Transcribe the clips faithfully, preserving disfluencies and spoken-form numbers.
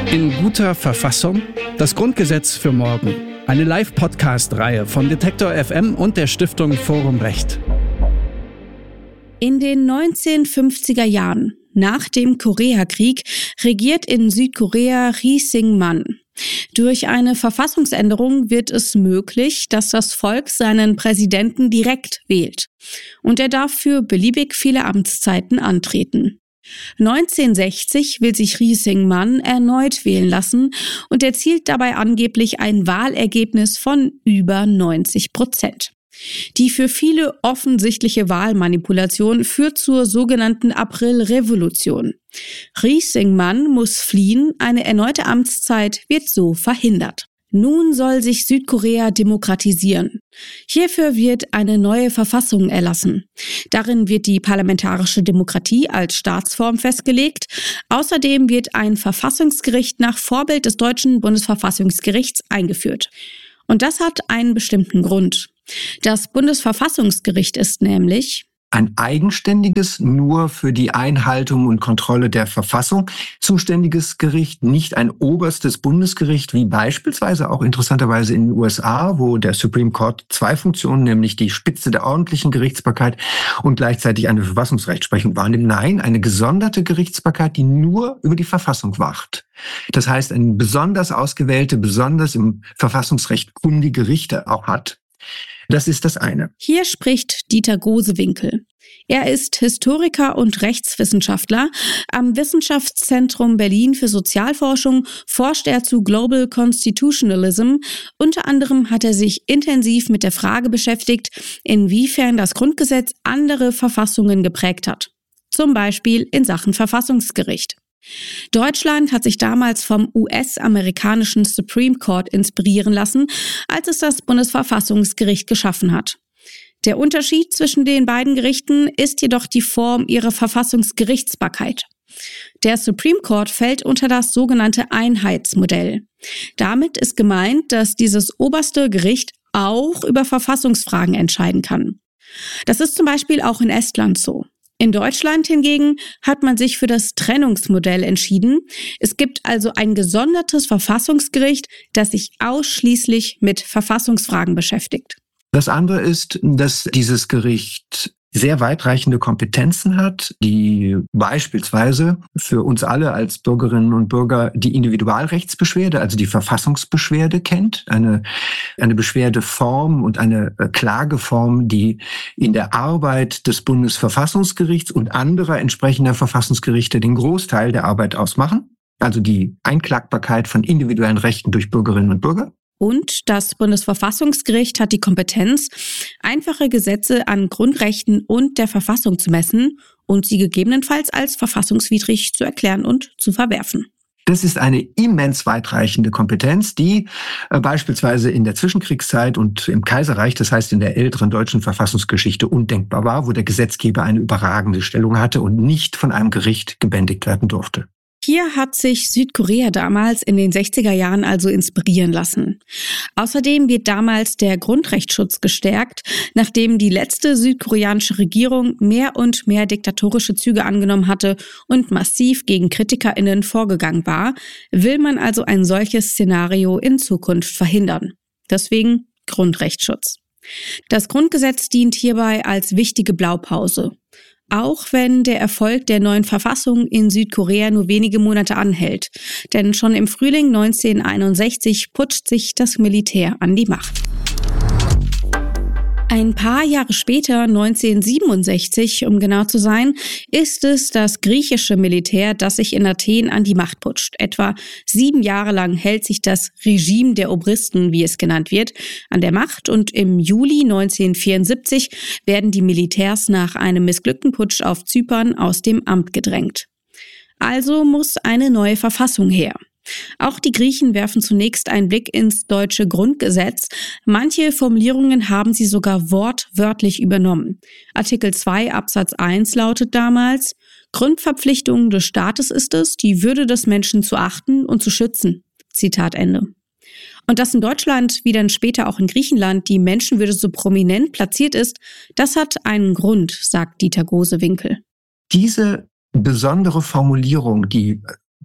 In guter Verfassung? Das Grundgesetz für morgen. Eine Live-Podcast-Reihe von Detektor F M und der Stiftung Forum Recht. In den neunzehnhundertfünfziger Jahren, nach dem Koreakrieg, regiert in Südkorea Lee Sing-man. Durch eine Verfassungsänderung wird es möglich, dass das Volk seinen Präsidenten direkt wählt. Und er darf für beliebig viele Amtszeiten antreten. neunzehnhundertsechzig will sich Lee Sing-man erneut wählen lassen und erzielt dabei angeblich ein Wahlergebnis von über neunzig Prozent. Die für viele offensichtliche Wahlmanipulation führt zur sogenannten Aprilrevolution. Lee Sing-man muss fliehen, eine erneute Amtszeit wird so verhindert. Nun soll sich Südkorea demokratisieren. Hierfür wird eine neue Verfassung erlassen. Darin wird die parlamentarische Demokratie als Staatsform festgelegt. Außerdem wird ein Verfassungsgericht nach Vorbild des deutschen Bundesverfassungsgerichts eingeführt. Und das hat einen bestimmten Grund. Das Bundesverfassungsgericht ist nämlich ein eigenständiges, nur für die Einhaltung und Kontrolle der Verfassung zuständiges Gericht, nicht ein oberstes Bundesgericht, wie beispielsweise auch interessanterweise in den U S A, wo der Supreme Court zwei Funktionen, nämlich die Spitze der ordentlichen Gerichtsbarkeit und gleichzeitig eine Verfassungsrechtsprechung wahrnimmt. Nein, eine gesonderte Gerichtsbarkeit, die nur über die Verfassung wacht. Das heißt, eine besonders ausgewählte, besonders im Verfassungsrecht kundige Richter auch hat. Das ist das eine. Hier spricht Dieter Gosewinkel. Er ist Historiker und Rechtswissenschaftler. Am Wissenschaftszentrum Berlin für Sozialforschung forscht er zu Global Constitutionalism. Unter anderem hat er sich intensiv mit der Frage beschäftigt, inwiefern das Grundgesetz andere Verfassungen geprägt hat. Zum Beispiel in Sachen Verfassungsgericht. Deutschland hat sich damals vom U S-amerikanischen Supreme Court inspirieren lassen, als es das Bundesverfassungsgericht geschaffen hat. Der Unterschied zwischen den beiden Gerichten ist jedoch die Form ihrer Verfassungsgerichtsbarkeit. Der Supreme Court fällt unter das sogenannte Einheitsmodell. Damit ist gemeint, dass dieses oberste Gericht auch über Verfassungsfragen entscheiden kann. Das ist zum Beispiel auch in Estland so. In Deutschland hingegen hat man sich für das Trennungsmodell entschieden. Es gibt also ein gesondertes Verfassungsgericht, das sich ausschließlich mit Verfassungsfragen beschäftigt. Das andere ist, dass dieses Gericht sehr weitreichende Kompetenzen hat, die beispielsweise für uns alle als Bürgerinnen und Bürger die Individualrechtsbeschwerde, also die Verfassungsbeschwerde kennt, eine, eine Beschwerdeform und eine Klageform, die in der Arbeit des Bundesverfassungsgerichts und anderer entsprechender Verfassungsgerichte den Großteil der Arbeit ausmachen, also die Einklagbarkeit von individuellen Rechten durch Bürgerinnen und Bürger. Und das Bundesverfassungsgericht hat die Kompetenz, einfache Gesetze an Grundrechten und der Verfassung zu messen und sie gegebenenfalls als verfassungswidrig zu erklären und zu verwerfen. Das ist eine immens weitreichende Kompetenz, die äh, beispielsweise in der Zwischenkriegszeit und im Kaiserreich, das heißt in der älteren deutschen Verfassungsgeschichte, undenkbar war, wo der Gesetzgeber eine überragende Stellung hatte und nicht von einem Gericht gebändigt werden durfte. Hier hat sich Südkorea damals in den sechziger Jahren also inspirieren lassen. Außerdem wird damals der Grundrechtsschutz gestärkt. Nachdem die letzte südkoreanische Regierung mehr und mehr diktatorische Züge angenommen hatte und massiv gegen KritikerInnen vorgegangen war, will man also ein solches Szenario in Zukunft verhindern. Deswegen Grundrechtsschutz. Das Grundgesetz dient hierbei als wichtige Blaupause. Auch wenn der Erfolg der neuen Verfassung in Südkorea nur wenige Monate anhält. Denn schon im Frühling neunzehnhunderteinundsechzig putscht sich das Militär an die Macht. Ein paar Jahre später, neunzehnhundertsiebenundsechzig, um genau zu sein, ist es das griechische Militär, das sich in Athen an die Macht putscht. Etwa sieben Jahre lang hält sich das Regime der Obristen, wie es genannt wird, an der Macht und im Juli neunzehnhundertvierundsiebzig werden die Militärs nach einem missglückten Putsch auf Zypern aus dem Amt gedrängt. Also muss eine neue Verfassung her. Auch die Griechen werfen zunächst einen Blick ins deutsche Grundgesetz. Manche Formulierungen haben sie sogar wortwörtlich übernommen. Artikel zwei Absatz eins lautet damals: Grundverpflichtung des Staates ist es, die Würde des Menschen zu achten und zu schützen. Zitat Ende. Und dass in Deutschland, wie dann später auch in Griechenland, die Menschenwürde so prominent platziert ist, das hat einen Grund, sagt Dieter Gosewinkel. Diese besondere Formulierung, die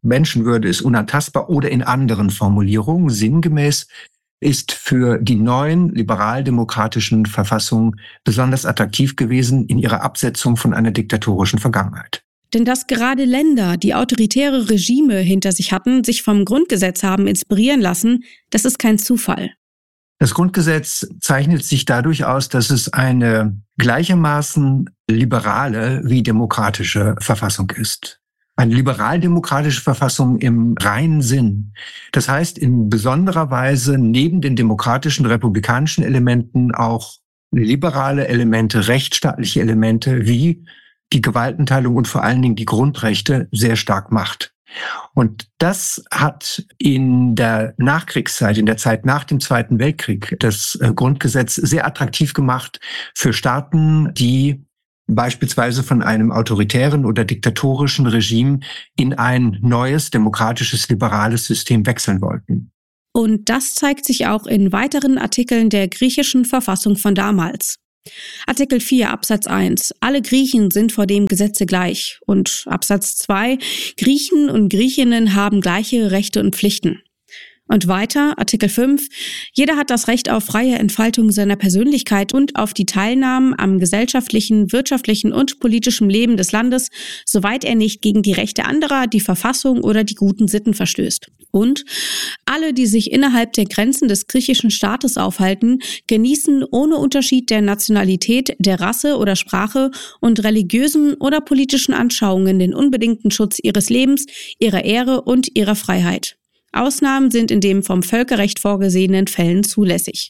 Menschenwürde ist unantastbar oder in anderen Formulierungen sinngemäß ist für die neuen liberaldemokratischen Verfassungen besonders attraktiv gewesen in ihrer Absetzung von einer diktatorischen Vergangenheit. Denn dass gerade Länder, die autoritäre Regime hinter sich hatten, sich vom Grundgesetz haben inspirieren lassen, das ist kein Zufall. Das Grundgesetz zeichnet sich dadurch aus, dass es eine gleichermaßen liberale wie demokratische Verfassung ist. Eine liberal-demokratische Verfassung im reinen Sinn. Das heißt, in besonderer Weise neben den demokratischen, republikanischen Elementen auch liberale Elemente, rechtsstaatliche Elemente wie die Gewaltenteilung und vor allen Dingen die Grundrechte sehr stark macht. Und das hat in der Nachkriegszeit, in der Zeit nach dem Zweiten Weltkrieg, das Grundgesetz sehr attraktiv gemacht für Staaten, die beispielsweise von einem autoritären oder diktatorischen Regime in ein neues, demokratisches, liberales System wechseln wollten. Und das zeigt sich auch in weiteren Artikeln der griechischen Verfassung von damals. Artikel vier Absatz eins. Alle Griechen sind vor dem Gesetze gleich. Und Absatz zwei. Griechen und Griechinnen haben gleiche Rechte und Pflichten. Und weiter, Artikel fünf. Jeder hat das Recht auf freie Entfaltung seiner Persönlichkeit und auf die Teilnahme am gesellschaftlichen, wirtschaftlichen und politischen Leben des Landes, soweit er nicht gegen die Rechte anderer, die Verfassung oder die guten Sitten verstößt. Und alle, die sich innerhalb der Grenzen des griechischen Staates aufhalten, genießen ohne Unterschied der Nationalität, der Rasse oder Sprache und religiösen oder politischen Anschauungen den unbedingten Schutz ihres Lebens, ihrer Ehre und ihrer Freiheit. Ausnahmen sind in den vom Völkerrecht vorgesehenen Fällen zulässig.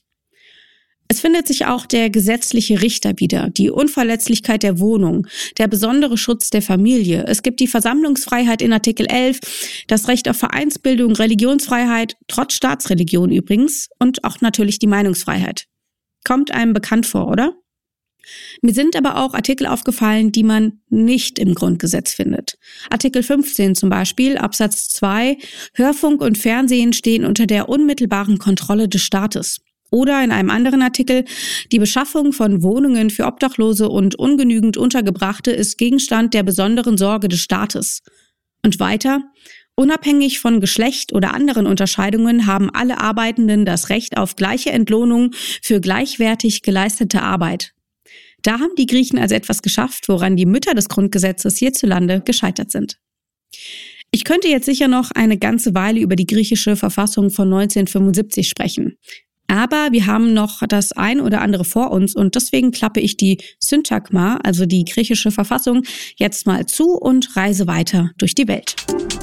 Es findet sich auch der gesetzliche Richter wieder, die Unverletzlichkeit der Wohnung, der besondere Schutz der Familie. Es gibt die Versammlungsfreiheit in Artikel elf, das Recht auf Vereinsbildung, Religionsfreiheit, trotz Staatsreligion übrigens, und auch natürlich die Meinungsfreiheit. Kommt einem bekannt vor, oder? Mir sind aber auch Artikel aufgefallen, die man nicht im Grundgesetz findet. Artikel fünfzehn zum Beispiel, Absatz zwei, Hörfunk und Fernsehen stehen unter der unmittelbaren Kontrolle des Staates. Oder in einem anderen Artikel, die Beschaffung von Wohnungen für Obdachlose und ungenügend Untergebrachte ist Gegenstand der besonderen Sorge des Staates. Und weiter, unabhängig von Geschlecht oder anderen Unterscheidungen haben alle Arbeitenden das Recht auf gleiche Entlohnung für gleichwertig geleistete Arbeit. Da haben die Griechen also etwas geschafft, woran die Mütter des Grundgesetzes hierzulande gescheitert sind. Ich könnte jetzt sicher noch eine ganze Weile über die griechische Verfassung von neunzehnhundertfünfundsiebzig sprechen. Aber wir haben noch das ein oder andere vor uns und deswegen klappe ich die Syntagma, also die griechische Verfassung, jetzt mal zu und reise weiter durch die Welt.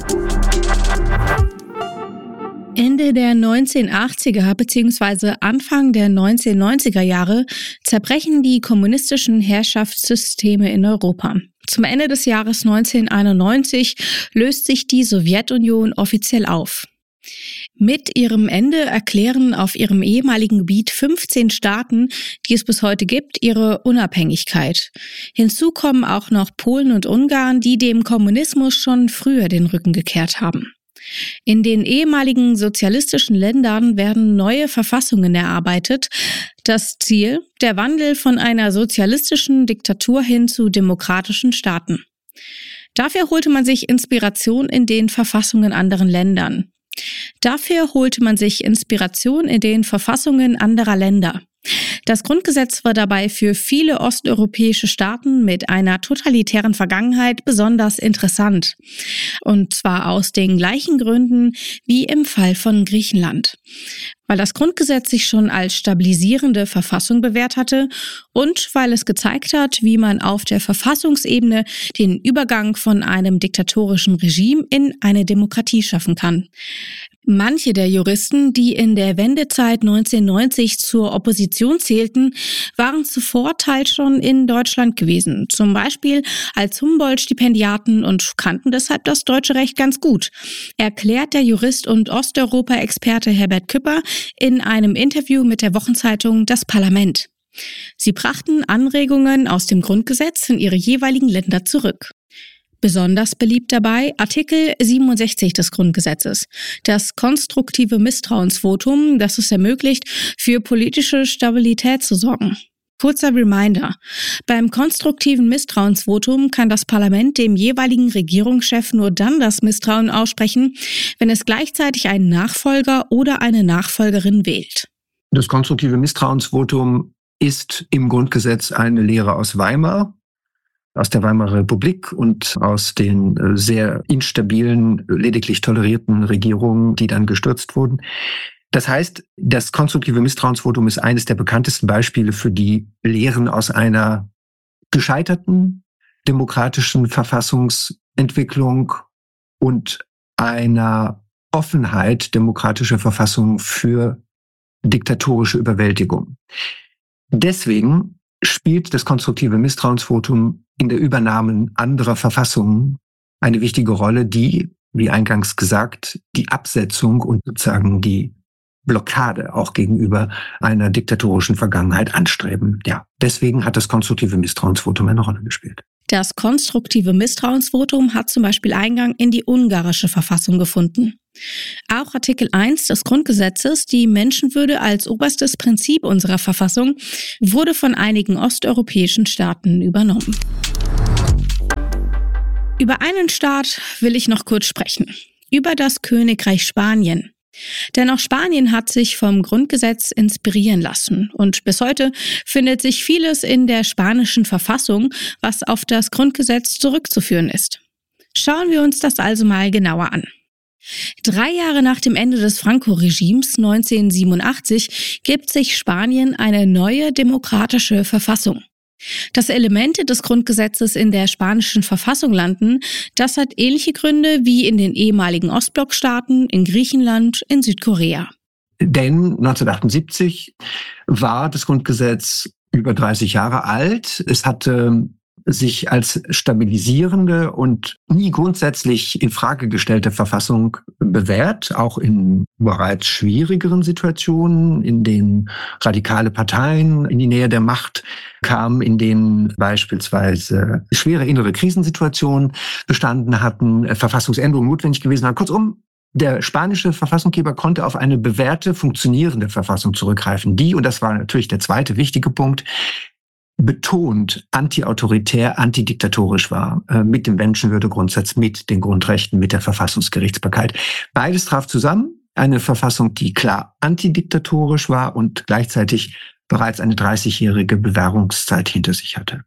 Ende der neunzehnhundertachtziger bzw. Anfang der neunzehnhundertneunziger Jahre zerbrechen die kommunistischen Herrschaftssysteme in Europa. Zum Ende des Jahres neunzehnhunderteinundneunzig löst sich die Sowjetunion offiziell auf. Mit ihrem Ende erklären auf ihrem ehemaligen Gebiet fünfzehn Staaten, die es bis heute gibt, ihre Unabhängigkeit. Hinzu kommen auch noch Polen und Ungarn, die dem Kommunismus schon früher den Rücken gekehrt haben. In den ehemaligen sozialistischen Ländern werden neue Verfassungen erarbeitet. Das Ziel: der Wandel von einer sozialistischen Diktatur hin zu demokratischen Staaten. Dafür holte man sich Inspiration in den Verfassungen anderen Ländern. Dafür holte man sich Inspiration in den Verfassungen anderer Länder. Das Grundgesetz war dabei für viele osteuropäische Staaten mit einer totalitären Vergangenheit besonders interessant. Und zwar aus den gleichen Gründen wie im Fall von Griechenland. Weil das Grundgesetz sich schon als stabilisierende Verfassung bewährt hatte und weil es gezeigt hat, wie man auf der Verfassungsebene den Übergang von einem diktatorischen Regime in eine Demokratie schaffen kann. Manche der Juristen, die in der Wendezeit neunzehnhundertneunzig zur Opposition zählten, waren zuvor Teil schon in Deutschland gewesen, zum Beispiel als Humboldt-Stipendiaten und kannten deshalb das deutsche Recht ganz gut, erklärt der Jurist und Osteuropa-Experte Herbert Küpper in einem Interview mit der Wochenzeitung Das Parlament. Sie brachten Anregungen aus dem Grundgesetz in ihre jeweiligen Länder zurück. Besonders beliebt dabei Artikel siebenundsechzig des Grundgesetzes, das konstruktive Misstrauensvotum, das es ermöglicht, für politische Stabilität zu sorgen. Kurzer Reminder: Beim konstruktiven Misstrauensvotum kann das Parlament dem jeweiligen Regierungschef nur dann das Misstrauen aussprechen, wenn es gleichzeitig einen Nachfolger oder eine Nachfolgerin wählt. Das konstruktive Misstrauensvotum ist im Grundgesetz eine Lehre aus Weimar, aus der Weimarer Republik und aus den sehr instabilen, lediglich tolerierten Regierungen, die dann gestürzt wurden. Das heißt, das konstruktive Misstrauensvotum ist eines der bekanntesten Beispiele für die Lehren aus einer gescheiterten demokratischen Verfassungsentwicklung und einer Offenheit demokratischer Verfassung für diktatorische Überwältigung. Deswegen spielt das konstruktive Misstrauensvotum in der Übernahme anderer Verfassungen eine wichtige Rolle, die, wie eingangs gesagt, die Absetzung und sozusagen die Blockade auch gegenüber einer diktatorischen Vergangenheit anstreben. Ja, deswegen hat das konstruktive Misstrauensvotum eine Rolle gespielt. Das konstruktive Misstrauensvotum hat zum Beispiel Eingang in die ungarische Verfassung gefunden. Auch Artikel eins des Grundgesetzes, die Menschenwürde als oberstes Prinzip unserer Verfassung, wurde von einigen osteuropäischen Staaten übernommen. Über einen Staat will ich noch kurz sprechen. Über das Königreich Spanien. Denn auch Spanien hat sich vom Grundgesetz inspirieren lassen und bis heute findet sich vieles in der spanischen Verfassung, was auf das Grundgesetz zurückzuführen ist. Schauen wir uns das also mal genauer an. Drei Jahre nach dem Ende des Franco-Regimes neunzehnhundertsiebenundachtzig gibt sich Spanien eine neue demokratische Verfassung. Dass Elemente des Grundgesetzes in der spanischen Verfassung landen, das hat ähnliche Gründe wie in den ehemaligen Ostblockstaaten, in Griechenland, in Südkorea. Denn neunzehnhundertachtundsiebzig war das Grundgesetz über dreißig Jahre alt. Es hatte sich als stabilisierende und nie grundsätzlich in Frage gestellte Verfassung bewährt, auch in bereits schwierigeren Situationen, in denen radikale Parteien in die Nähe der Macht kamen, in denen beispielsweise schwere innere Krisensituationen bestanden hatten, Verfassungsänderungen notwendig gewesen waren. Kurzum, der spanische Verfassungsgeber konnte auf eine bewährte, funktionierende Verfassung zurückgreifen, die, und das war natürlich der zweite wichtige Punkt, betont antiautoritär, antidiktatorisch war, äh, mit dem Menschenwürdegrundsatz, mit den Grundrechten, mit der Verfassungsgerichtsbarkeit. Beides traf zusammen, eine Verfassung, die klar antidiktatorisch war und gleichzeitig bereits eine dreißigjährige Bewährungszeit hinter sich hatte.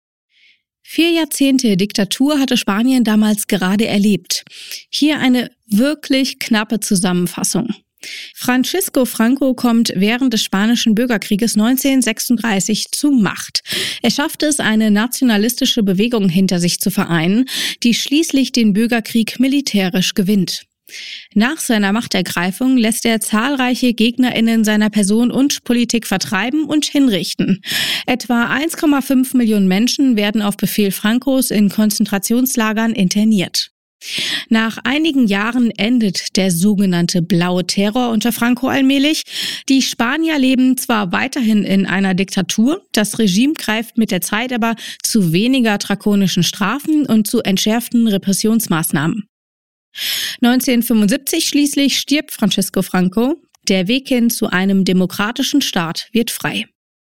Vier Jahrzehnte Diktatur hatte Spanien damals gerade erlebt. Hier eine wirklich knappe Zusammenfassung. Francisco Franco kommt während des Spanischen Bürgerkrieges neunzehnhundertsechsunddreißig zur Macht. Er schafft es, eine nationalistische Bewegung hinter sich zu vereinen, die schließlich den Bürgerkrieg militärisch gewinnt. Nach seiner Machtergreifung lässt er zahlreiche GegnerInnen seiner Person und Politik vertreiben und hinrichten. Etwa eins Komma fünf Millionen Menschen werden auf Befehl Francos in Konzentrationslagern interniert. Nach einigen Jahren endet der sogenannte blaue Terror unter Franco allmählich. Die Spanier leben zwar weiterhin in einer Diktatur, das Regime greift mit der Zeit aber zu weniger drakonischen Strafen und zu entschärften Repressionsmaßnahmen. neunzehnhundertfünfundsiebzig schließlich stirbt Francisco Franco. Der Weg hin zu einem demokratischen Staat wird frei.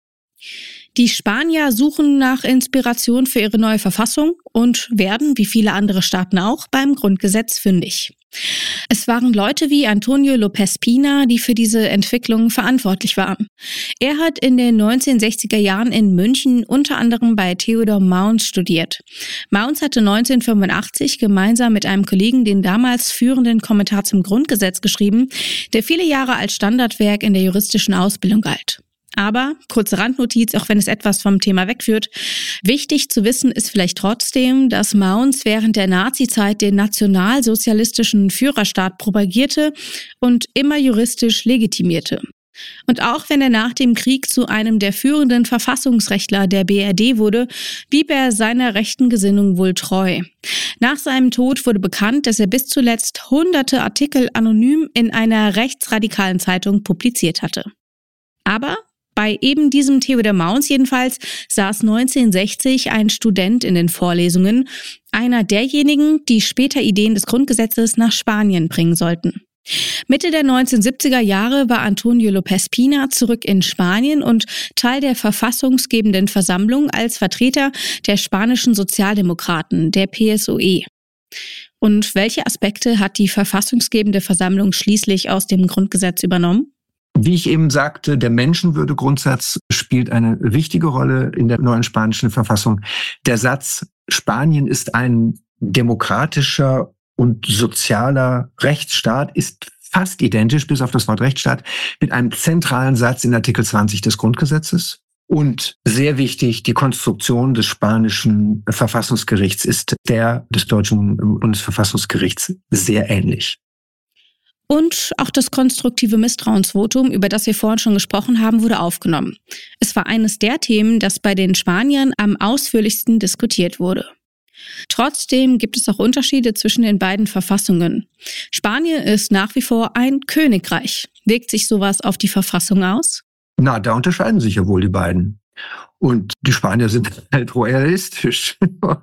Die Spanier suchen nach Inspiration für ihre neue Verfassung und werden, wie viele andere Staaten auch, beim Grundgesetz fündig. Es waren Leute wie Antonio López Pina, die für diese Entwicklung verantwortlich waren. Er hat in den neunzehnhundertsechziger Jahren in München unter anderem bei Theodor Mauns studiert. Mauns hatte neunzehnhundertfünfundachtzig gemeinsam mit einem Kollegen den damals führenden Kommentar zum Grundgesetz geschrieben, der viele Jahre als Standardwerk in der juristischen Ausbildung galt. Aber, kurze Randnotiz, auch wenn es etwas vom Thema wegführt, wichtig zu wissen ist vielleicht trotzdem, dass Mauns während der Nazizeit den nationalsozialistischen Führerstaat propagierte und immer juristisch legitimierte. Und auch wenn er nach dem Krieg zu einem der führenden Verfassungsrechtler der B R D wurde, blieb er seiner rechten Gesinnung wohl treu. Nach seinem Tod wurde bekannt, dass er bis zuletzt hunderte Artikel anonym in einer rechtsradikalen Zeitung publiziert hatte. Aber bei eben diesem Theodor Mauns jedenfalls saß neunzehnhundertsechzig ein Student in den Vorlesungen, einer derjenigen, die später Ideen des Grundgesetzes nach Spanien bringen sollten. Mitte der neunzehnhundertsiebziger Jahre war Antonio López Pina zurück in Spanien und Teil der verfassungsgebenden Versammlung als Vertreter der spanischen Sozialdemokraten, der P S O E. Und welche Aspekte hat die verfassungsgebende Versammlung schließlich aus dem Grundgesetz übernommen? Wie ich eben sagte, der Menschenwürdegrundsatz spielt eine wichtige Rolle in der neuen spanischen Verfassung. Der Satz, Spanien ist ein demokratischer und sozialer Rechtsstaat, ist fast identisch, bis auf das Wort Rechtsstaat, mit einem zentralen Satz in Artikel zwanzig des Grundgesetzes. Und sehr wichtig, die Konstruktion des spanischen Verfassungsgerichts ist der des deutschen Bundesverfassungsgerichts sehr ähnlich. Und auch das konstruktive Misstrauensvotum, über das wir vorhin schon gesprochen haben, wurde aufgenommen. Es war eines der Themen, das bei den Spaniern am ausführlichsten diskutiert wurde. Trotzdem gibt es auch Unterschiede zwischen den beiden Verfassungen. Spanien ist nach wie vor ein Königreich. Wirkt sich sowas auf die Verfassung aus? Na, da unterscheiden sich ja wohl die beiden. Und die Spanier sind halt royalistisch.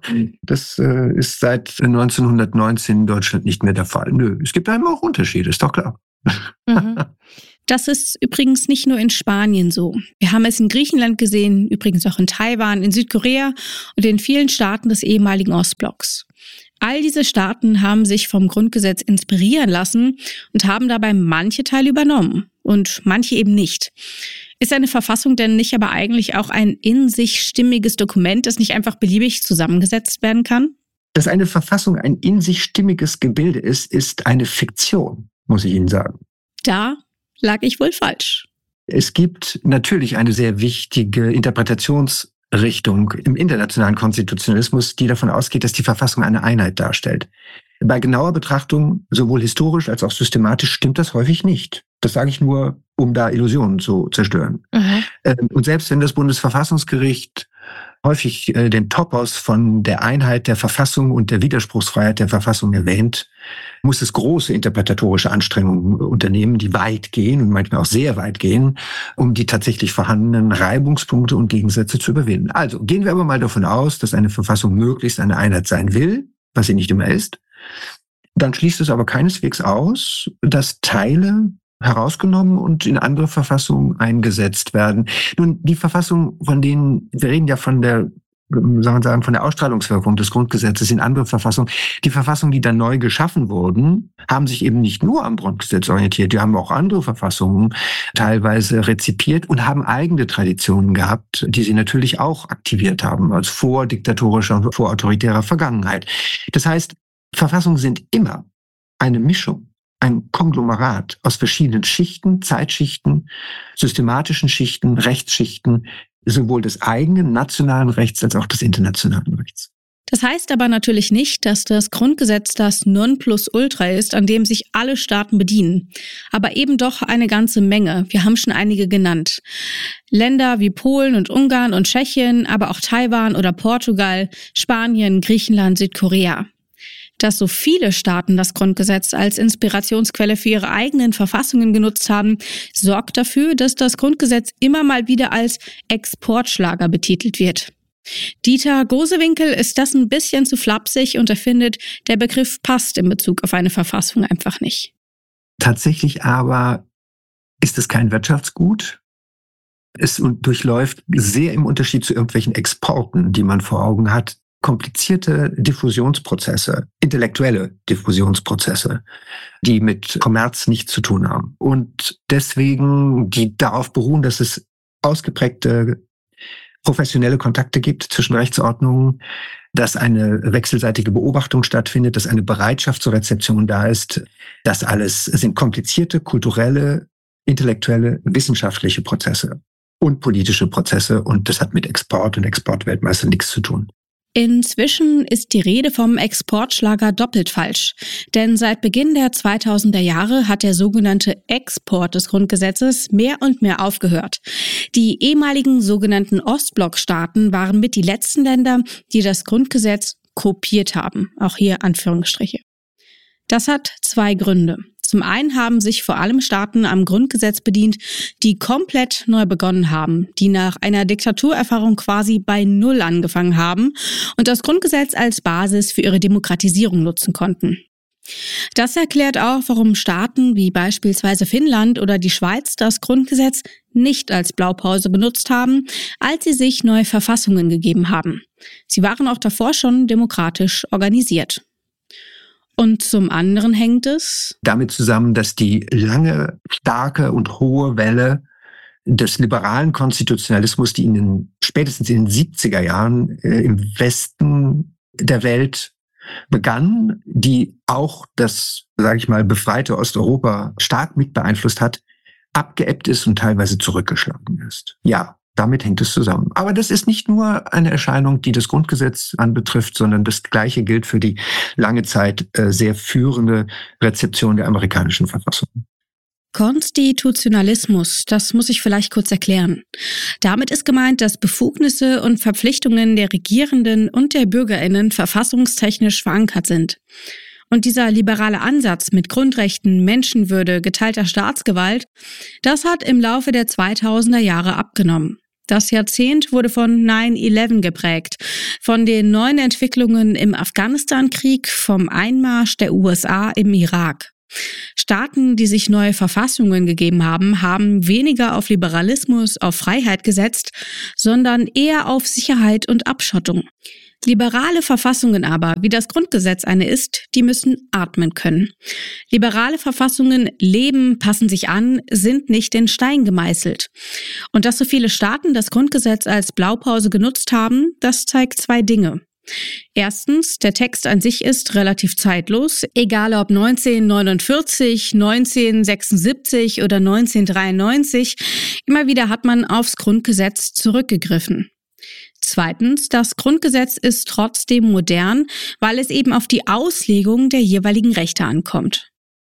Das äh, ist seit neunzehnhundertneunzehn in Deutschland nicht mehr der Fall. Nö, es gibt einem auch Unterschiede, ist doch klar. Mhm. Das ist übrigens nicht nur in Spanien so. Wir haben es in Griechenland gesehen, übrigens auch in Taiwan, in Südkorea und in vielen Staaten des ehemaligen Ostblocks. All diese Staaten haben sich vom Grundgesetz inspirieren lassen und haben dabei manche Teile übernommen und manche eben nicht. Ist eine Verfassung denn nicht aber eigentlich auch ein in sich stimmiges Dokument, das nicht einfach beliebig zusammengesetzt werden kann? Dass eine Verfassung ein in sich stimmiges Gebilde ist, ist eine Fiktion, muss ich Ihnen sagen. Da lag ich wohl falsch. Es gibt natürlich eine sehr wichtige Interpretationsrichtung im internationalen Konstitutionalismus, die davon ausgeht, dass die Verfassung eine Einheit darstellt. Bei genauer Betrachtung, sowohl historisch als auch systematisch, stimmt das häufig nicht. Das sage ich nur, um da Illusionen zu zerstören. Mhm. Und selbst wenn das Bundesverfassungsgericht häufig den Topos von der Einheit der Verfassung und der Widerspruchsfreiheit der Verfassung erwähnt, muss es große interpretatorische Anstrengungen unternehmen, die weit gehen und manchmal auch sehr weit gehen, um die tatsächlich vorhandenen Reibungspunkte und Gegensätze zu überwinden. Also gehen wir aber mal davon aus, dass eine Verfassung möglichst eine Einheit sein will, was sie nicht immer ist. Dann schließt es aber keineswegs aus, dass Teile herausgenommen und in andere Verfassungen eingesetzt werden. Nun, die Verfassung, von denen, wir reden ja von der, sagen wir sagen, von der Ausstrahlungswirkung des Grundgesetzes in andere Verfassungen. Die Verfassungen, die dann neu geschaffen wurden, haben sich eben nicht nur am Grundgesetz orientiert, die haben auch andere Verfassungen teilweise rezipiert und haben eigene Traditionen gehabt, die sie natürlich auch aktiviert haben, als vor diktatorischer, vor autoritärer Vergangenheit. Das heißt, Verfassungen sind immer eine Mischung, ein Konglomerat aus verschiedenen Schichten, Zeitschichten, systematischen Schichten, Rechtsschichten, sowohl des eigenen nationalen Rechts als auch des internationalen Rechts. Das heißt aber natürlich nicht, dass das Grundgesetz das Nonplusultra ist, an dem sich alle Staaten bedienen. Aber eben doch eine ganze Menge. Wir haben schon einige genannt. Länder wie Polen und Ungarn und Tschechien, aber auch Taiwan oder Portugal, Spanien, Griechenland, Südkorea. Dass so viele Staaten das Grundgesetz als Inspirationsquelle für ihre eigenen Verfassungen genutzt haben, sorgt dafür, dass das Grundgesetz immer mal wieder als Exportschlager betitelt wird. Dieter Gosewinkel ist das ein bisschen zu flapsig und er findet, der Begriff passt in Bezug auf eine Verfassung einfach nicht. Tatsächlich aber ist es kein Wirtschaftsgut. Es durchläuft sehr im Unterschied zu irgendwelchen Exporten, die man vor Augen hat, komplizierte Diffusionsprozesse, intellektuelle Diffusionsprozesse, die mit Kommerz nichts zu tun haben. Und deswegen, die darauf beruhen, dass es ausgeprägte professionelle Kontakte gibt zwischen Rechtsordnungen, dass eine wechselseitige Beobachtung stattfindet, dass eine Bereitschaft zur Rezeption da ist. Das alles sind komplizierte, kulturelle, intellektuelle, wissenschaftliche Prozesse und politische Prozesse. Und das hat mit Export und Exportweltmeister nichts zu tun. Inzwischen ist die Rede vom Exportschlager doppelt falsch, denn seit Beginn der zweitausender Jahre hat der sogenannte Export des Grundgesetzes mehr und mehr aufgehört. Die ehemaligen sogenannten Ostblockstaaten waren mit die letzten Länder, die das Grundgesetz kopiert haben, auch hier Anführungsstriche. Das hat zwei Gründe. Zum einen haben sich vor allem Staaten am Grundgesetz bedient, die komplett neu begonnen haben, die nach einer Diktaturerfahrung quasi bei Null angefangen haben und das Grundgesetz als Basis für ihre Demokratisierung nutzen konnten. Das erklärt auch, warum Staaten wie beispielsweise Finnland oder die Schweiz das Grundgesetz nicht als Blaupause benutzt haben, als sie sich neue Verfassungen gegeben haben. Sie waren auch davor schon demokratisch organisiert. Und zum anderen hängt es damit zusammen, dass die lange, starke und hohe Welle des liberalen Konstitutionalismus, die in den, spätestens in den siebziger Jahren äh, im Westen der Welt begann, die auch das, sage ich mal, befreite Osteuropa stark mit beeinflusst hat, abgeebbt ist und teilweise zurückgeschlagen ist. Ja, damit hängt es zusammen. Aber das ist nicht nur eine Erscheinung, die das Grundgesetz anbetrifft, sondern das Gleiche gilt für die lange Zeit äh, sehr führende Rezeption der amerikanischen Verfassung. Konstitutionalismus, das muss ich vielleicht kurz erklären. Damit ist gemeint, dass Befugnisse und Verpflichtungen der Regierenden und der BürgerInnen verfassungstechnisch verankert sind. Und dieser liberale Ansatz mit Grundrechten, Menschenwürde, geteilter Staatsgewalt, das hat im Laufe der zweitausender Jahre abgenommen. Das Jahrzehnt wurde von nine eleven geprägt, von den neuen Entwicklungen im Afghanistan-Krieg, vom Einmarsch der U S A im Irak. Staaten, die sich neue Verfassungen gegeben haben, haben weniger auf Liberalismus, auf Freiheit gesetzt, sondern eher auf Sicherheit und Abschottung. Liberale Verfassungen aber, wie das Grundgesetz eine ist, die müssen atmen können. Liberale Verfassungen leben, passen sich an, sind nicht in Stein gemeißelt. Und dass so viele Staaten das Grundgesetz als Blaupause genutzt haben, das zeigt zwei Dinge. Erstens, der Text an sich ist relativ zeitlos, egal ob neunzehnhundertneunundvierzig, neunzehnhundertsechsundsiebzig oder neunzehnhundertdreiundneunzig, immer wieder hat man aufs Grundgesetz zurückgegriffen. Zweitens, das Grundgesetz ist trotzdem modern, weil es eben auf die Auslegung der jeweiligen Rechte ankommt.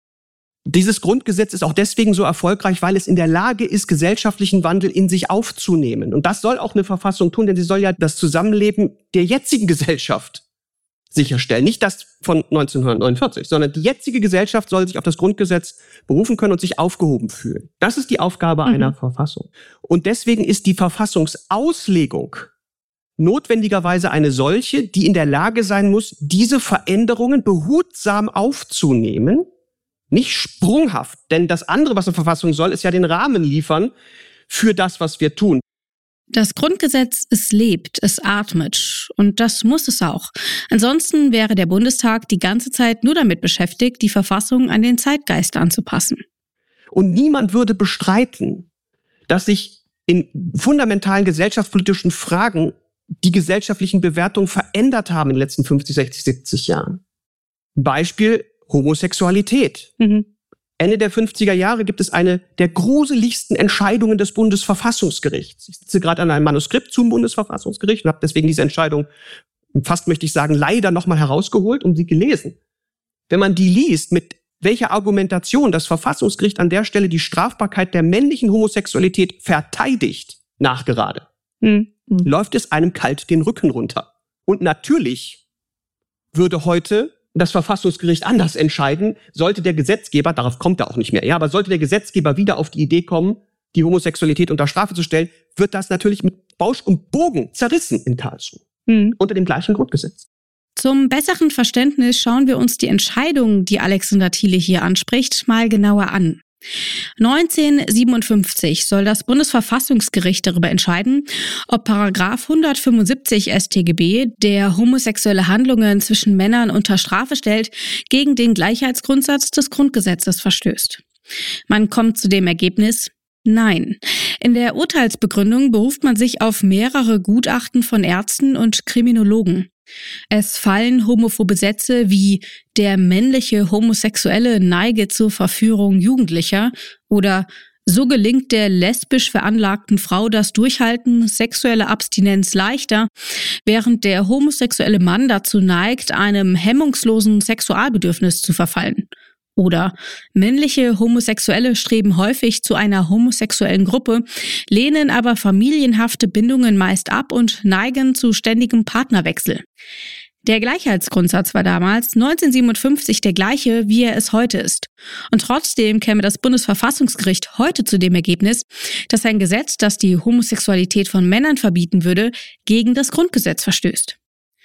Dieses Grundgesetz ist auch deswegen so erfolgreich, weil es in der Lage ist, gesellschaftlichen Wandel in sich aufzunehmen. Und das soll auch eine Verfassung tun, denn sie soll ja das Zusammenleben der jetzigen Gesellschaft sicherstellen. Nicht das von neunzehnhundertneunundvierzig, sondern die jetzige Gesellschaft soll sich auf das Grundgesetz berufen können und sich aufgehoben fühlen. Das ist die Aufgabe mhm. einer Verfassung. Und deswegen ist die Verfassungsauslegung notwendigerweise eine solche, die in der Lage sein muss, diese Veränderungen behutsam aufzunehmen, nicht sprunghaft. Denn das andere, was eine Verfassung soll, ist ja den Rahmen liefern für das, was wir tun. Das Grundgesetz, es lebt, es atmet. Und das muss es auch. Ansonsten wäre der Bundestag die ganze Zeit nur damit beschäftigt, die Verfassung an den Zeitgeist anzupassen. Und niemand würde bestreiten, dass sich in fundamentalen gesellschaftspolitischen Fragen die gesellschaftlichen Bewertungen verändert haben in den letzten fünfzig, sechzig, siebzig Jahren. Beispiel Homosexualität. Mhm. Ende der fünfziger Jahre gibt es eine der gruseligsten Entscheidungen des Bundesverfassungsgerichts. Ich sitze gerade an einem Manuskript zum Bundesverfassungsgericht und habe deswegen diese Entscheidung, fast möchte ich sagen, leider nochmal herausgeholt und sie gelesen. Wenn man die liest, mit welcher Argumentation das Verfassungsgericht an der Stelle die Strafbarkeit der männlichen Homosexualität verteidigt, nachgerade, mhm. läuft es einem kalt den Rücken runter. Und natürlich würde heute das Verfassungsgericht anders entscheiden, sollte der Gesetzgeber, darauf kommt er auch nicht mehr, ja, aber sollte der Gesetzgeber wieder auf die Idee kommen, die Homosexualität unter Strafe zu stellen, wird das natürlich mit Bausch und Bogen zerrissen in Karlsruhe. Mhm. Unter dem gleichen Grundgesetz. Zum besseren Verständnis schauen wir uns die Entscheidung, die Alexander Thiele hier anspricht, mal genauer an. neunzehnhundertsiebenundfünfzig soll das Bundesverfassungsgericht darüber entscheiden, ob Paragraph hundertfünfundsiebzig S t G B, der homosexuelle Handlungen zwischen Männern unter Strafe stellt, gegen den Gleichheitsgrundsatz des Grundgesetzes verstößt. Man kommt zu dem Ergebnis: Nein. In der Urteilsbegründung beruft man sich auf mehrere Gutachten von Ärzten und Kriminologen. Es fallen homophobe Sätze wie „der männliche Homosexuelle neige zur Verführung Jugendlicher“ oder „so gelingt der lesbisch veranlagten Frau das Durchhalten sexueller Abstinenz leichter, während der homosexuelle Mann dazu neigt, einem hemmungslosen Sexualbedürfnis zu verfallen“. Oder „männliche Homosexuelle streben häufig zu einer homosexuellen Gruppe, lehnen aber familienhafte Bindungen meist ab und neigen zu ständigem Partnerwechsel“. Der Gleichheitsgrundsatz war damals neunzehnhundertsiebenundfünfzig der gleiche, wie er es heute ist. Und trotzdem käme das Bundesverfassungsgericht heute zu dem Ergebnis, dass ein Gesetz, das die Homosexualität von Männern verbieten würde, gegen das Grundgesetz verstößt.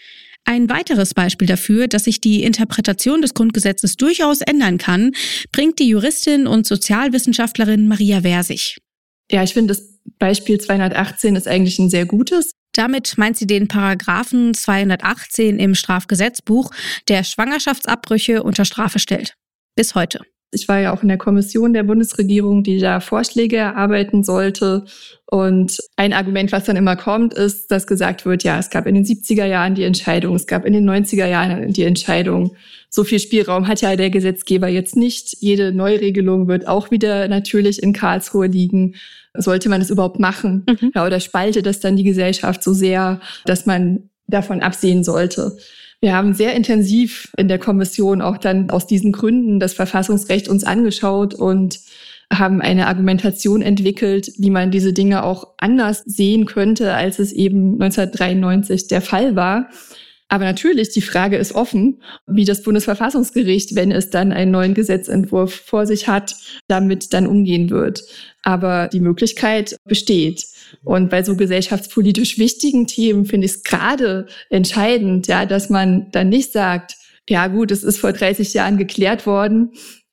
Ein weiteres Beispiel dafür, dass sich die Interpretation des Grundgesetzes durchaus ändern kann, bringt die Juristin und Sozialwissenschaftlerin Maria Versich. Ja, ich finde, das Beispiel zweihundertachtzehn ist eigentlich ein sehr gutes. Damit meint sie den Paragraphen zweihundertachtzehn im Strafgesetzbuch, der Schwangerschaftsabbrüche unter Strafe stellt. Bis heute. Ich war ja auch in der Kommission der Bundesregierung, die da Vorschläge erarbeiten sollte. Und ein Argument, was dann immer kommt, ist, dass gesagt wird, ja, es gab in den siebziger Jahren die Entscheidung, es gab in den neunziger Jahren die Entscheidung. So viel Spielraum hat ja der Gesetzgeber jetzt nicht. Jede Neuregelung wird auch wieder natürlich in Karlsruhe liegen. Sollte man es überhaupt machen? Mhm. Ja, oder spaltet das dann die Gesellschaft so sehr, dass man davon absehen sollte? Wir haben sehr intensiv in der Kommission auch dann aus diesen Gründen das Verfassungsrecht uns angeschaut und haben eine Argumentation entwickelt, wie man diese Dinge auch anders sehen könnte, als es eben neunzehnhundertdreiundneunzig der Fall war. Aber natürlich, die Frage ist offen, wie das Bundesverfassungsgericht, wenn es dann einen neuen Gesetzentwurf vor sich hat, damit dann umgehen wird. Aber die Möglichkeit besteht. Und bei so gesellschaftspolitisch wichtigen Themen finde ich es gerade entscheidend, ja, dass man dann nicht sagt, ja gut, es ist vor dreißig Jahren geklärt worden,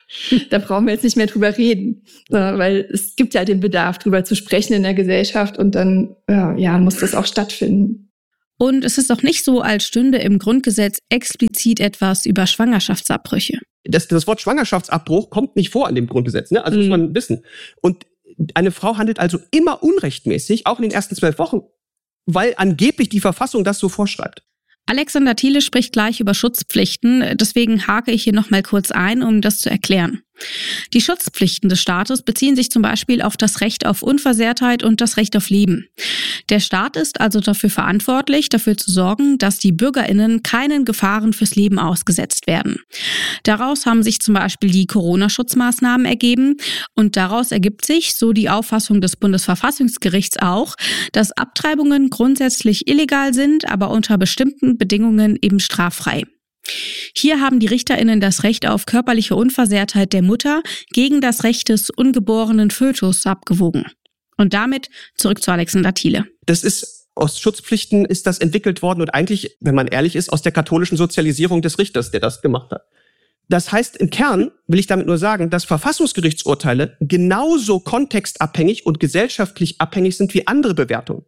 da brauchen wir jetzt nicht mehr drüber reden. Weil es gibt ja den Bedarf, drüber zu sprechen in der Gesellschaft und dann ja, ja, muss das auch stattfinden. Und es ist auch nicht so, als stünde im Grundgesetz explizit etwas über Schwangerschaftsabbrüche. Das, das Wort Schwangerschaftsabbruch kommt nicht vor an dem Grundgesetz, ne? Also mhm. muss man wissen. Und eine Frau handelt also immer unrechtmäßig, auch in den ersten zwölf Wochen, weil angeblich die Verfassung das so vorschreibt. Alexander Thiele spricht gleich über Schutzpflichten, deswegen hake ich hier noch mal kurz ein, um das zu erklären. Die Schutzpflichten des Staates beziehen sich zum Beispiel auf das Recht auf Unversehrtheit und das Recht auf Leben. Der Staat ist also dafür verantwortlich, dafür zu sorgen, dass die BürgerInnen keinen Gefahren fürs Leben ausgesetzt werden. Daraus haben sich zum Beispiel die Corona-Schutzmaßnahmen ergeben und daraus ergibt sich, so die Auffassung des Bundesverfassungsgerichts auch, dass Abtreibungen grundsätzlich illegal sind, aber unter bestimmten Bedingungen eben straffrei. Hier haben die RichterInnen das Recht auf körperliche Unversehrtheit der Mutter gegen das Recht des ungeborenen Fötus abgewogen. Und damit zurück zu Alexander Thiele. Das ist, aus Schutzpflichten ist das entwickelt worden und eigentlich, wenn man ehrlich ist, aus der katholischen Sozialisierung des Richters, der das gemacht hat. Das heißt, im Kern will ich damit nur sagen, dass Verfassungsgerichtsurteile genauso kontextabhängig und gesellschaftlich abhängig sind wie andere Bewertungen.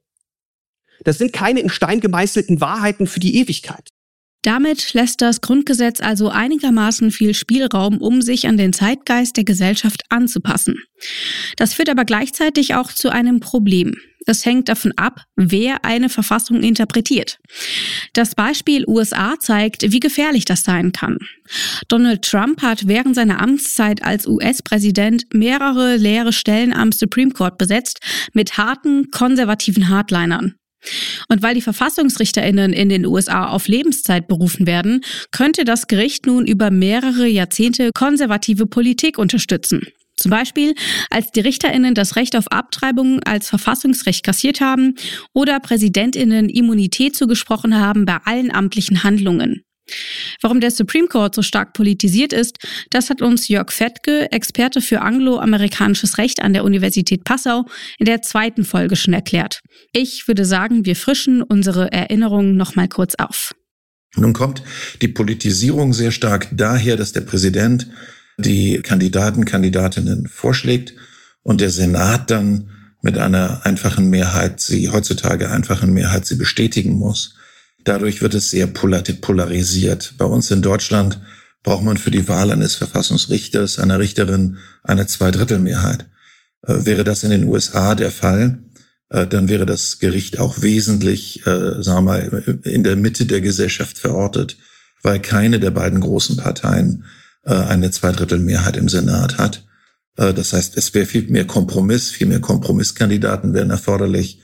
Das sind keine in Stein gemeißelten Wahrheiten für die Ewigkeit. Damit lässt das Grundgesetz also einigermaßen viel Spielraum, um sich an den Zeitgeist der Gesellschaft anzupassen. Das führt aber gleichzeitig auch zu einem Problem. Es hängt davon ab, wer eine Verfassung interpretiert. Das Beispiel U S A zeigt, wie gefährlich das sein kann. Donald Trump hat während seiner Amtszeit als U S-Präsident mehrere leere Stellen am Supreme Court besetzt mit harten, konservativen Hardlinern. Und weil die VerfassungsrichterInnen in den U S A auf Lebenszeit berufen werden, könnte das Gericht nun über mehrere Jahrzehnte konservative Politik unterstützen. Zum Beispiel, als die RichterInnen das Recht auf Abtreibung als Verfassungsrecht kassiert haben oder PräsidentInnen Immunität zugesprochen haben bei allen amtlichen Handlungen. Warum der Supreme Court so stark politisiert ist, das hat uns Jörg Fettke, Experte für angloamerikanisches Recht an der Universität Passau, in der zweiten Folge schon erklärt. Ich würde sagen, wir frischen unsere Erinnerungen noch mal kurz auf. Nun kommt die Politisierung sehr stark daher, dass der Präsident die Kandidaten, Kandidatinnen vorschlägt und der Senat dann mit einer einfachen Mehrheit, sie heutzutage einfachen Mehrheit, sie bestätigen muss. Dadurch wird es sehr polarisiert. Bei uns in Deutschland braucht man für die Wahl eines Verfassungsrichters, einer Richterin eine Zweidrittelmehrheit. Äh, wäre das in den U S A der Fall, äh, dann wäre das Gericht auch wesentlich, äh, sagen wir mal, in der Mitte der Gesellschaft verortet, weil keine der beiden großen Parteien äh, eine Zweidrittelmehrheit im Senat hat. Äh, das heißt, es wäre viel mehr Kompromiss, viel mehr Kompromisskandidaten wären erforderlich,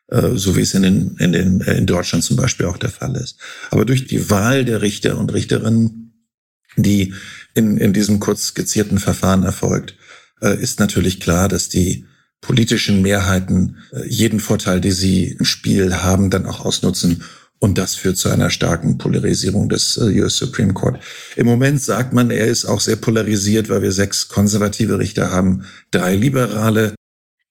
so wie es in, den, in, den, in Deutschland zum Beispiel auch der Fall ist. Aber durch die Wahl der Richter und Richterinnen, die in, in diesem kurz skizzierten Verfahren erfolgt, ist natürlich klar, dass die politischen Mehrheiten jeden Vorteil, den sie im Spiel haben, dann auch ausnutzen. Und das führt zu einer starken Polarisierung des U S Supreme Court. Im Moment sagt man, er ist auch sehr polarisiert, weil wir sechs konservative Richter haben, drei liberale.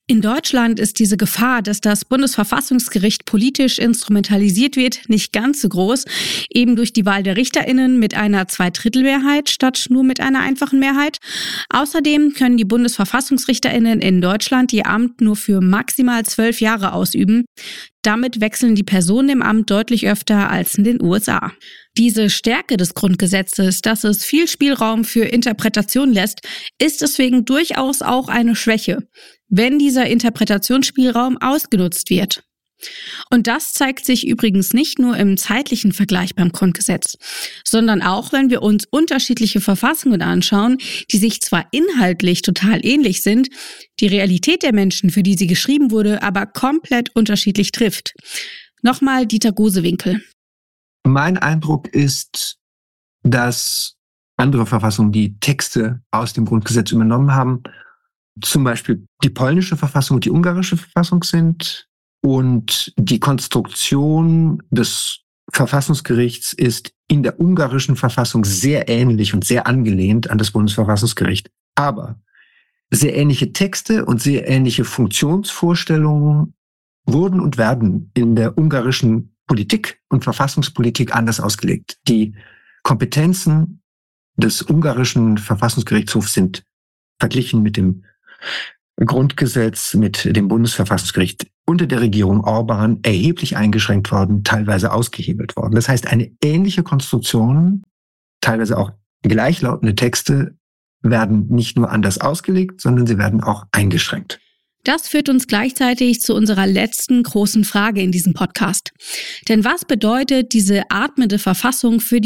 In Deutschland ist diese Gefahr, dass das Bundesverfassungsgericht politisch instrumentalisiert wird, nicht ganz so groß, eben durch die Wahl der RichterInnen mit einer Zweidrittelmehrheit statt nur mit einer einfachen Mehrheit. Außerdem können die BundesverfassungsrichterInnen in Deutschland ihr Amt nur für maximal zwölf Jahre ausüben. Damit wechseln die Personen im Amt deutlich öfter als in den U S A. Diese Stärke des Grundgesetzes, dass es viel Spielraum für Interpretation lässt, ist deswegen durchaus auch eine Schwäche, wenn dieser Interpretationsspielraum ausgenutzt wird. Und das zeigt sich übrigens nicht nur im zeitlichen Vergleich beim Grundgesetz, sondern auch, wenn wir uns unterschiedliche Verfassungen anschauen, die sich zwar inhaltlich total ähnlich sind, die Realität der Menschen, für die sie geschrieben wurde, aber komplett unterschiedlich trifft. Nochmal Dieter Gosewinkel. Mein Eindruck ist, dass andere Verfassungen, die Texte aus dem Grundgesetz übernommen haben, zum Beispiel die polnische Verfassung und die ungarische Verfassung sind, und die Konstruktion des Verfassungsgerichts ist in der ungarischen Verfassung sehr ähnlich und sehr angelehnt an das Bundesverfassungsgericht. Aber sehr ähnliche Texte und sehr ähnliche Funktionsvorstellungen wurden und werden in der ungarischen Politik und Verfassungspolitik anders ausgelegt. Die Kompetenzen des ungarischen Verfassungsgerichtshofs sind verglichen mit dem Grundgesetz, mit dem Bundesverfassungsgericht unter der Regierung Orban erheblich eingeschränkt worden, teilweise ausgehebelt worden. Das heißt, eine ähnliche Konstruktion, teilweise auch gleichlautende Texte, werden nicht nur anders ausgelegt, sondern sie werden auch eingeschränkt. Das führt uns gleichzeitig zu unserer letzten großen Frage in diesem Podcast. Denn was bedeutet diese atmende Verfassung für die